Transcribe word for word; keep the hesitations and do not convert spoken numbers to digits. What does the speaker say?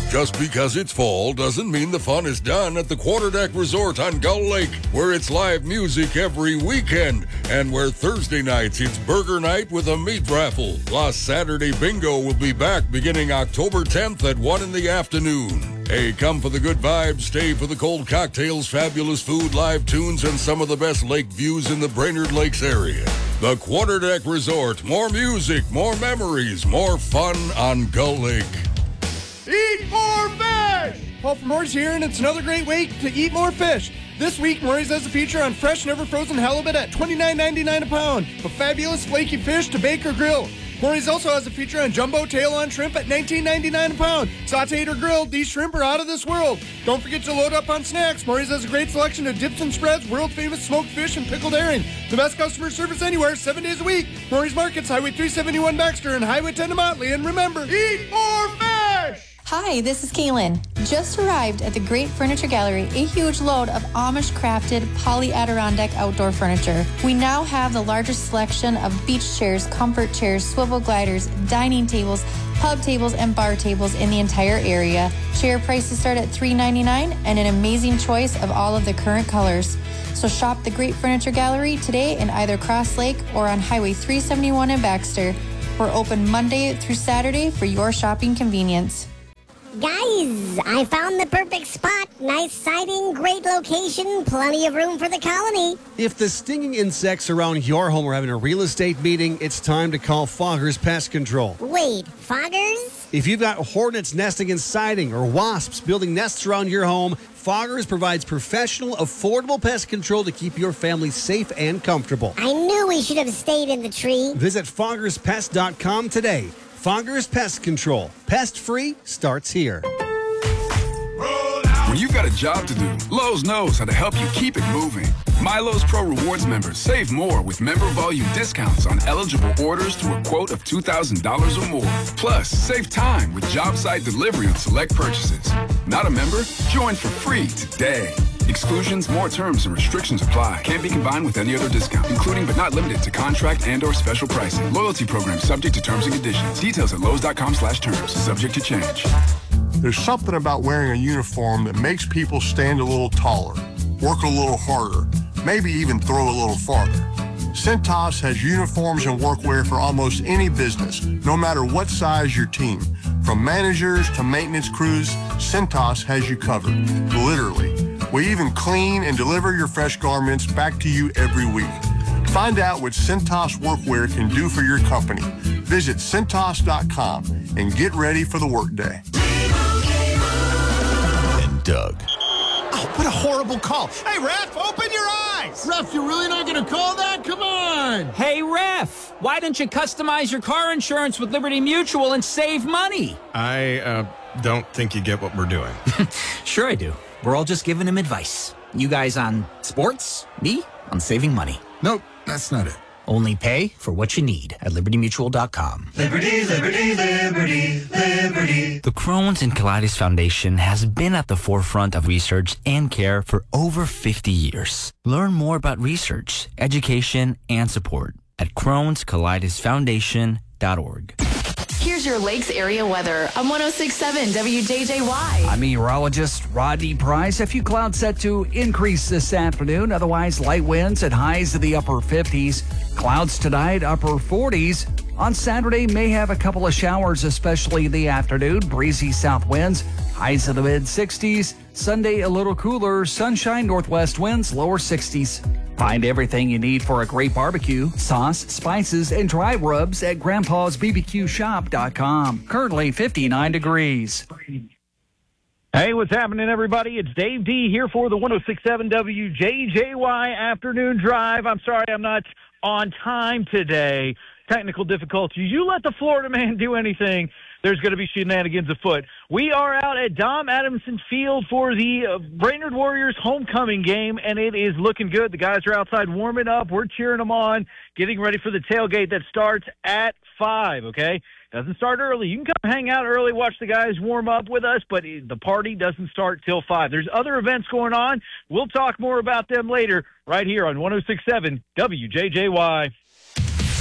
Just because it's fall doesn't mean the fun is done at the Quarterdeck Resort on Gull Lake, where it's live music every weekend, and where Thursday nights it's burger night with a meat raffle. Plus, Saturday bingo will be back beginning October tenth at one in the afternoon. Hey, come for the good vibes, stay for the cold cocktails, fabulous food, live tunes, and some of the best lake views in the Brainerd Lakes area. The Quarterdeck Resort. More music, more memories, more fun on Gull Lake. Eat more fish! Paul from Murray's here, and it's another great way to eat more fish. This week, Murray's has a feature on fresh, never frozen halibut at twenty-nine ninety-nine a pound. A fabulous flaky fish to bake or grill. Murray's also has a feature on jumbo tail-on shrimp at nineteen ninety-nine a pound. Sauteed or grilled, these shrimp are out of this world. Don't forget to load up on snacks. Murray's has a great selection of dips and spreads, world-famous smoked fish, and pickled herring. The best customer service anywhere, seven days a week. Murray's Markets, Highway three seventy-one Baxter and Highway ten to Motley. And remember, eat more fish! Hi, this is Kaylin. Just arrived at the Great Furniture Gallery, a huge load of Amish-crafted poly Adirondack outdoor furniture. We now have the largest selection of beach chairs, comfort chairs, swivel gliders, dining tables, pub tables, and bar tables in the entire area. Chair prices start at three ninety-nine and an amazing choice of all of the current colors. So shop the Great Furniture Gallery today in either Cross Lake or on Highway three seventy-one in Baxter. We're open Monday through Saturday for your shopping convenience. Guys, I found the perfect spot. Nice siding, great location, plenty of room for the colony. If the stinging insects around your home are having a real estate meeting, it's time to call Foggers Pest Control. Wait, Foggers? If you've got hornets nesting in siding or wasps building nests around your home, Foggers provides professional, affordable pest control to keep your family safe and comfortable. I knew we should have stayed in the tree. Visit foggers pest dot com today. Foggers Pest Control. Pest-free starts here. When you've got a job to do, Lowe's knows how to help you keep it moving. MyLowe's Pro Rewards members save more with member volume discounts on eligible orders through a quote of two thousand dollars or more. Plus, save time with job site delivery on select purchases. Not a member? Join for free today. Exclusions, more terms, and restrictions apply. Can't be combined with any other discount, including but not limited to contract and or special pricing. Loyalty program subject to terms and conditions. Details at lowes dot com slash terms. Subject to change. There's something about wearing a uniform that makes people stand a little taller, work a little harder, maybe even throw a little farther. Cintas has uniforms and workwear for almost any business, no matter what size your team. From managers to maintenance crews, Cintas has you covered, literally. We even clean and deliver your fresh garments back to you every week. Find out what Cintas Workwear can do for your company. Visit Cintas dot com and get ready for the workday. And Doug. Oh, what a horrible call. Hey, ref, open your eyes. Ref, you're really not going to call that? Come on. Hey, ref, why don't you customize your car insurance with Liberty Mutual and save money? I uh, don't think you get what we're doing. Sure I do. We're all just giving him advice. You guys on sports, me on saving money. Nope, that's not it. Only pay for what you need at liberty mutual dot com. Liberty, liberty, liberty, liberty. The Crohn's and Colitis Foundation has been at the forefront of research and care for over fifty years. Learn more about research, education, and support at crohns colitis foundation dot org. Here's your Lakes area weather on one oh six point seven W J J Y. I'm meteorologist Rodney Price. A few clouds set to increase this afternoon. Otherwise, light winds at highs to the upper fifties. Clouds tonight, upper forties. On Saturday, may have a couple of showers, especially in the afternoon. Breezy south winds, highs in the mid-sixties. Sunday, a little cooler. Sunshine, northwest winds, lower sixties. Find everything you need for a great barbecue, sauce, spices, and dry rubs at grandpas b b q shop dot com. Currently fifty-nine degrees. Hey, what's happening, everybody? It's Dave D here for the one oh six point seven W J J Y Afternoon Drive. I'm sorry I'm not on time today. Technical difficulties. You let the Florida man do anything, there's going to be shenanigans afoot. We are out at Dom Adamson Field for the uh, Brainerd Warriors homecoming game, and it is looking good. The guys are outside warming up. We're cheering them on, getting ready for the tailgate that starts at five, okay? Doesn't start early. You can come hang out early, watch the guys warm up with us, but the party doesn't start till five. There's other events going on. We'll talk more about them later right here on one oh six point seven W J J Y.